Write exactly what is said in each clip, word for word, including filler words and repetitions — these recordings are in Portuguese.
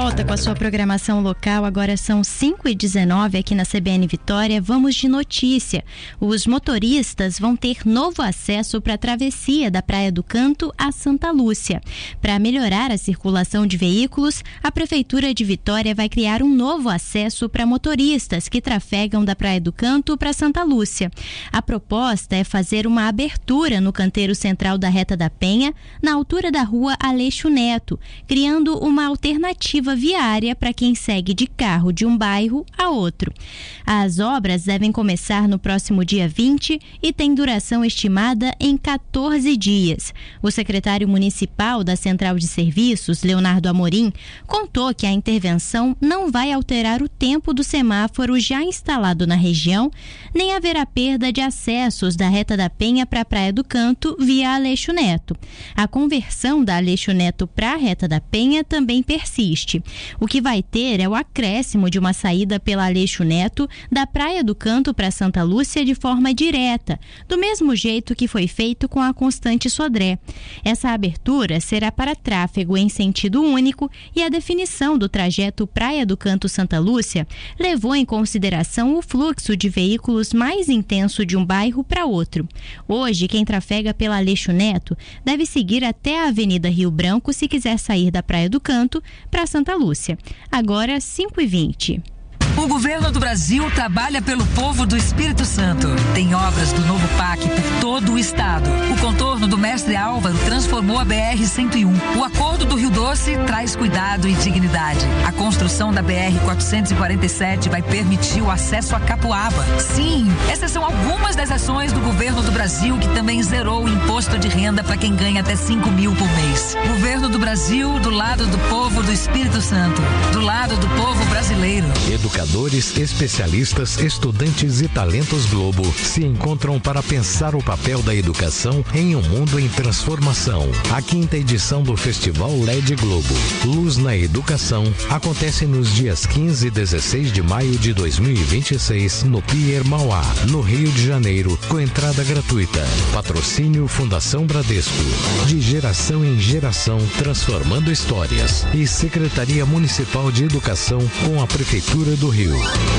volta com a sua programação local. Agora são cinco e dezenove aqui na C B N Vitória. Vamos de notícia. Os motoristas vão ter novo acesso para a travessia da Praia do Canto a Santa Lúcia. Para melhorar a circulação de veículos, a Prefeitura de Vitória vai criar um novo acesso para motoristas que trafegam da Praia do Canto para Santa Lúcia. A proposta é fazer uma abertura no canteiro central da Reta da Penha, na altura da rua Aleixo Neto, criando uma alternativa viária para quem segue de carro de um bairro a outro. As obras devem começar no próximo dia vinte e têm duração estimada em quatorze dias. O secretário municipal da Central de Serviços, Leonardo Amorim, contou que a intervenção não vai alterar o tempo do semáforo já instalado na região, nem haverá perda de acessos da Reta da Penha para a Praia do Canto via Aleixo Neto. A conversão da Aleixo Neto para a Reta da Penha também persiste. O que vai ter é o acréscimo de uma saída pela Aleixo Neto da Praia do Canto para Santa Lúcia de forma direta, do mesmo jeito que foi feito com a Constante Sodré. Essa abertura será para tráfego em sentido único e a definição do trajeto Praia do Canto Santa Lúcia levou em consideração o fluxo de veículos mais intenso de um bairro para outro. Hoje, quem trafega pela Aleixo Neto deve seguir até a Avenida Rio Branco se quiser sair da Praia do Canto para Santa Lúcia. Agora, cinco e vinte. O governo do Brasil trabalha pelo povo do Espírito Santo. Tem obras do novo P A C por todo o estado. O contorno do Mestre Álvaro transformou a B R cento e um. O acordo do Rio Doce traz cuidado e dignidade. A construção da B R quatrocentos e quarenta e sete vai permitir o acesso a Capuaba. Sim, essas são algumas das ações do governo do Brasil que também zerou o imposto de renda para quem ganha até cinco mil por mês. Governo do Brasil do lado do povo do Espírito Santo. Do lado do povo brasileiro. Educadores, especialistas, estudantes e talentos Globo se encontram para pensar o papel da educação em um mundo em transformação. A quinta edição do Festival L E D Globo, Luz na Educação, acontece nos dias quinze e dezesseis de maio de dois mil e vinte e seis no Pier Mauá, no Rio de Janeiro, com entrada gratuita. Patrocínio Fundação Bradesco. De geração em geração, transformando histórias. E Secretaria Municipal de Educação com a Prefeitura do Rio.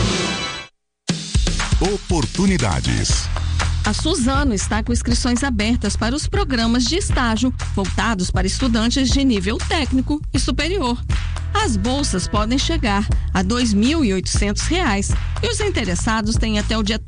Oportunidades. A Suzano está com inscrições abertas para os programas de estágio voltados para estudantes de nível técnico e superior. As bolsas podem chegar a dois mil e oitocentos reais e os interessados têm até o dia